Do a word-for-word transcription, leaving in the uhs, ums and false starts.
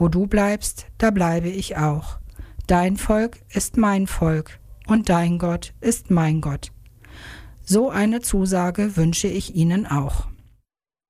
Wo du bleibst, da bleibe ich auch. Dein Volk ist mein Volk und dein Gott ist mein Gott. So eine Zusage wünsche ich Ihnen auch.